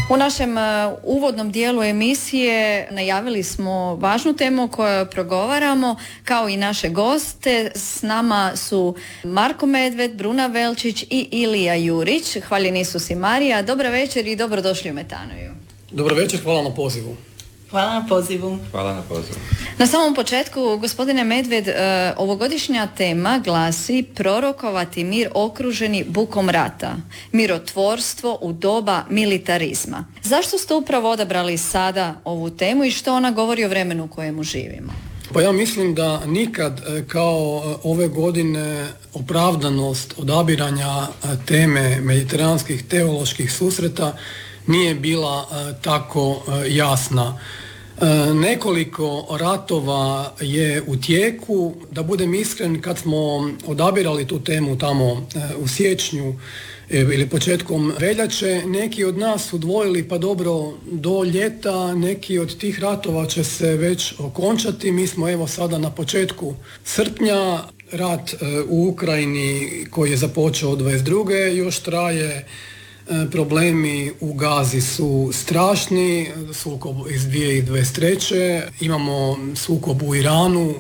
U našem uvodnom dijelu emisije najavili smo važnu temu o kojoj progovaramo, kao i naše goste. S nama su Marko Medved, Bruna Velčić i Ilija Jurić. Hvaljeni Isus i Marija. Dobra večer i dobrodošli u Metanoju. Dobro večer, hvala na pozivu. Hvala na pozivu. Hvala na pozivu. Na samom početku, gospodine Medved, ovogodišnja tema glasi prorokovati mir okruženi bukom rata, mirotvorstvo u doba militarizma. Zašto ste upravo odabrali sada ovu temu i što ona govori o vremenu u kojemu živimo? Pa ja mislim da nikad kao ove godine opravdanost odabiranja teme mediteranskih teoloških susreta nije bila tako jasna. Nekoliko ratova je u tijeku. Da budem iskren, kad smo odabirali tu temu tamo u siječnju ili početkom veljače, neki od nas su dvojili pa dobro do ljeta, neki od tih ratova će se već okončati. Mi smo evo sada na početku srpnja, rat u Ukrajini koji je započeo od 22. još traje. Problemi u Gazi su strašni, sukob iz 2023. Imamo sukob u Iranu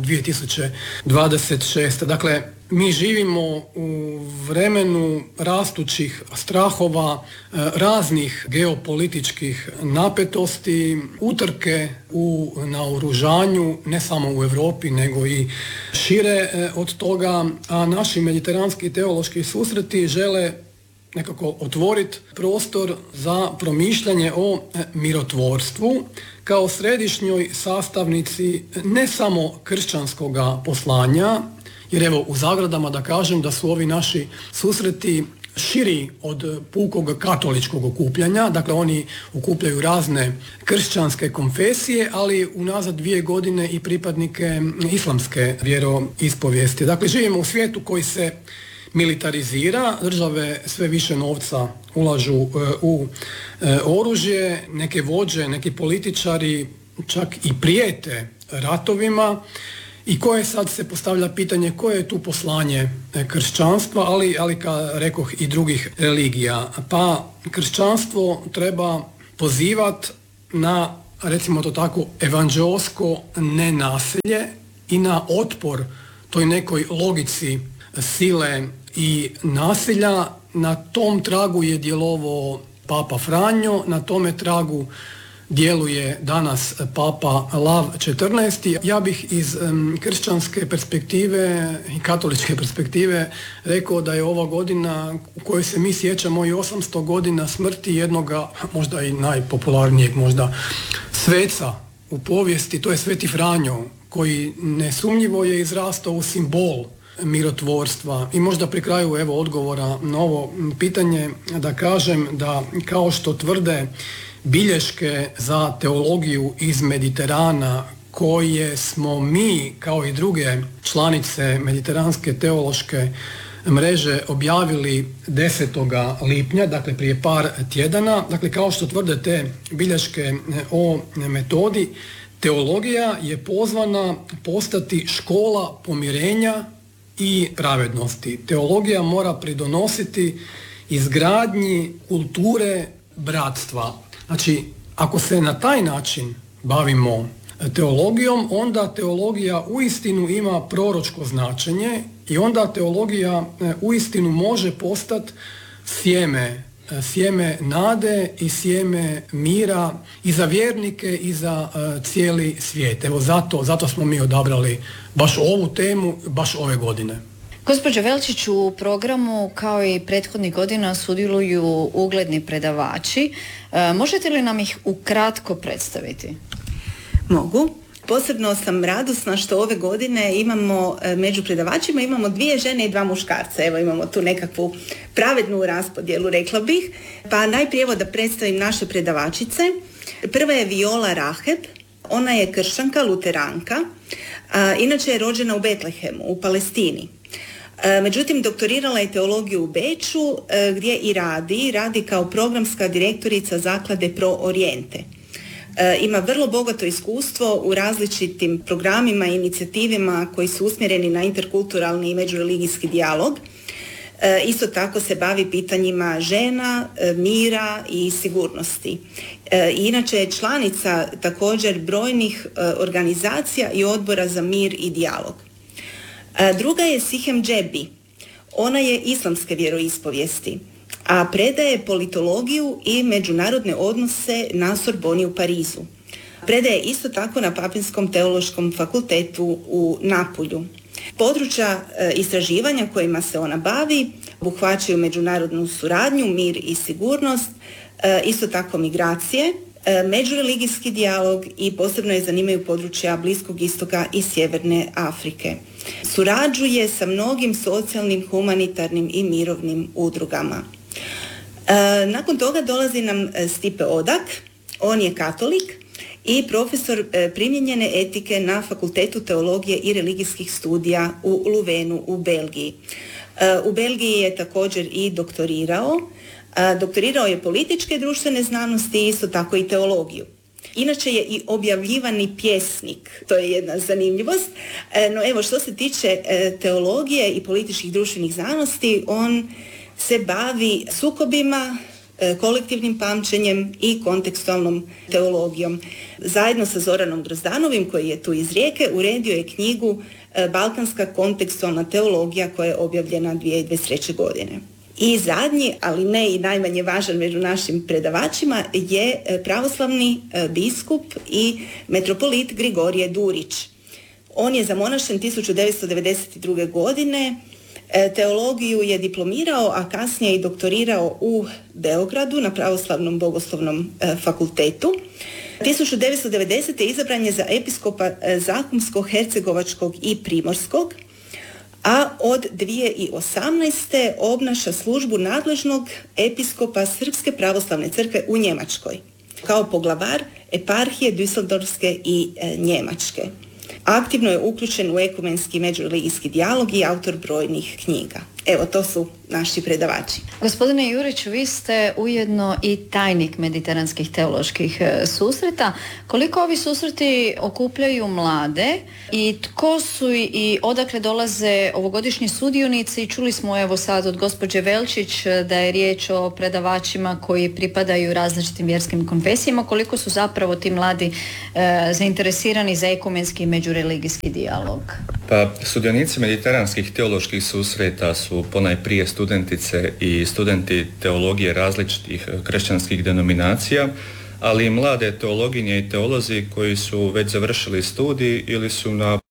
2026. Dakle, mi živimo u vremenu rastućih strahova, raznih geopolitičkih napetosti, utrke u naoružanju, ne samo u Europi nego i šire od toga, a naši mediteranski teološki susreti žele nekako otvoriti prostor za promišljanje o mirotvorstvu kao središnjoj sastavnici ne samo kršćanskoga poslanja, jer evo u zagradama da kažem da su ovi naši susreti širi od pukog katoličkog okupljanja, dakle oni okupljaju razne kršćanske konfesije, ali unazad 2 godine i pripadnike islamske vjeroispovijesti. Dakle, živimo u svijetu koji se militarizira, države sve više novca ulažu u oružje, neke vođe, neki političari čak i prijete ratovima i koje sad se postavlja pitanje koje je tu poslanje kršćanstva, ali kao rekoh i drugih religija. Pa kršćanstvo treba pozivati na, recimo to tako, evanđeosko nenasilje i na otpor toj nekoj logici sile i nasilja. Na tom tragu je djelovao Papa Franjo, na tome tragu djeluje danas Papa Lav XIV. Ja bih iz kršćanske perspektive i katoličke perspektive rekao da je ova godina u kojoj se mi sjećamo i 800 godina smrti jednoga, možda i najpopularnijeg možda sveca u povijesti, to je Sveti Franjo, koji nesumnjivo je izrastao u simbol mirotvorstva. I možda pri kraju evo odgovora na ovo pitanje da kažem da kao što tvrde bilješke za teologiju iz Mediterana koje smo mi kao i druge članice Mediteranske teološke mreže objavili 10. lipnja, dakle prije par tjedana, dakle kao što tvrde te bilješke o metodi, teologija je pozvana postati škola pomirenja i pravednosti. Teologija mora pridonositi izgradnji kulture bratstva. Znači, ako se na taj način bavimo teologijom, onda teologija uistinu ima proročko značenje i onda teologija uistinu može postati sjeme nade i sjeme mira i za vjernike i za cijeli svijet. Evo zato smo mi odabrali baš ovu temu, baš ove godine. Gospođo Velčić, u programu kao i prethodnih godina sudjeluju ugledni predavači. Možete li nam ih ukratko predstaviti? Mogu. Posebno sam radosna što ove godine imamo među predavačima imamo 2 žene i 2 muškarca. Evo imamo tu nekakvu pravednu raspodjelu, rekla bih. Pa najprije da predstavim naše predavačice. Prva je Viola Raheb. Ona je kršćanka, luteranka. Inače je rođena u Betlehemu, u Palestini. Međutim, doktorirala je teologiju u Beču gdje i radi kao programska direktorica zaklade Pro Oriente. Ima vrlo bogato iskustvo u različitim programima i inicijativima koji su usmjereni na interkulturalni i međureligijski dijalog. Isto tako se bavi pitanjima žena, mira i sigurnosti. Inače je članica također brojnih organizacija i odbora za mir i dijalog. Druga je Sihem Džebi. Ona je islamske vjeroispovijesti, a predaje politologiju i međunarodne odnose na Sorboni u Parizu. Predaje isto tako na Papinskom teološkom fakultetu u Napulju. Područja istraživanja kojima se ona bavi obuhvaćaju međunarodnu suradnju, mir i sigurnost, isto tako migracije, međureligijski dijalog i posebno je zanimaju područja Bliskog istoka i Sjeverne Afrike. Surađuje sa mnogim socijalnim, humanitarnim i mirovnim udrugama. Nakon toga dolazi nam Stipe Odak, on je katolik i profesor primijenjene etike na Fakultetu teologije i religijskih studija u Luvenu u Belgiji. U Belgiji je također i doktorirao. Doktorirao je političke i društvene znanosti i isto tako i teologiju. Inače je i objavljivani pjesnik, to je jedna zanimljivost. No evo, što se tiče teologije i političkih društvenih znanosti, on se bavi sukobima, kolektivnim pamćenjem i kontekstualnom teologijom. Zajedno sa Zoranom Grozdanovim, koji je tu iz Rijeke, uredio je knjigu Balkanska kontekstualna teologija koja je objavljena 2023. godine. I zadnji, ali ne i najmanje važan među našim predavačima, je pravoslavni biskup i metropolit Grigorije Durić. On je zamonašten 1992. godine, teologiju je diplomirao, a kasnije i doktorirao u Beogradu na Pravoslavnom bogoslovnom fakultetu. 1990. izabran je za episkopa Zahumsko-hercegovačkog i Primorskog, a od 2018. obnaša službu nadležnog episkopa Srpske pravoslavne crkve u Njemačkoj, kao poglavar eparhije Düsseldorfske i Njemačke. Aktivno je uključen u ekumenski međureligijski dijalog i autor brojnih knjiga. Evo, to su naši predavači. Gospodine Jurić, vi ste ujedno i tajnik mediteranskih teoloških susreta. Koliko ovi susreti okupljaju mlade i tko su i odakle dolaze ovogodišnji sudionici? Čuli smo evo sad od gospođe Velčić da je riječ o predavačima koji pripadaju različitim vjerskim konfesijama. Koliko su zapravo ti mladi zainteresirani za ekumenski međureligijski dijalog? Pa, sudionici mediteranskih teoloških susreta su ponajprije studentice i studenti teologije različitih kršćanskih denominacija, ali i mlade teologinje i teolozi koji su već završili studij ili su na